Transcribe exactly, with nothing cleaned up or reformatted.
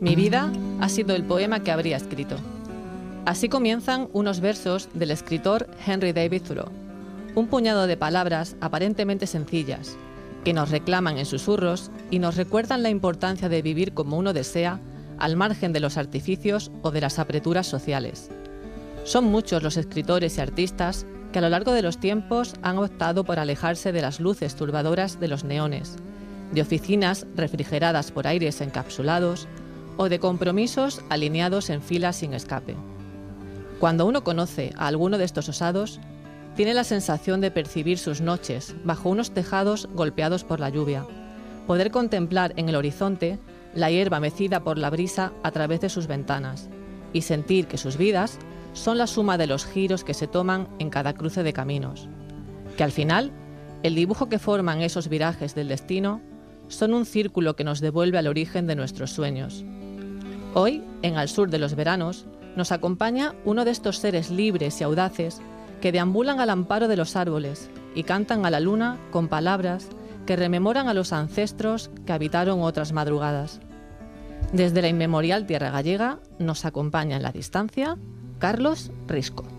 Mi vida ha sido el poema que habría escrito. Así comienzan unos versos del escritor Henry David Thoreau, un puñado de palabras aparentemente sencillas, que nos reclaman en susurros y nos recuerdan la importancia de vivir como uno desea, al margen de los artificios o de las apreturas sociales. Son muchos los escritores y artistas que a lo largo de los tiempos han optado por alejarse de las luces turbadoras de los neones, de oficinas refrigeradas por aires encapsulados o de compromisos alineados en filas sin escape. Cuando uno conoce a alguno de estos osados, tiene la sensación de percibir sus noches bajo unos tejados golpeados por la lluvia, poder contemplar en el horizonte la hierba mecida por la brisa a través de sus ventanas y sentir que sus vidas son la suma de los giros que se toman en cada cruce de caminos, que al final, el dibujo que forman esos virajes del destino son un círculo que nos devuelve al origen de nuestros sueños. Hoy, en Al Sur de los Veranos, nos acompaña uno de estos seres libres y audaces que deambulan al amparo de los árboles y cantan a la luna con palabras que rememoran a los ancestros que habitaron otras madrugadas. Desde la inmemorial tierra gallega nos acompaña en la distancia Carlos Risco.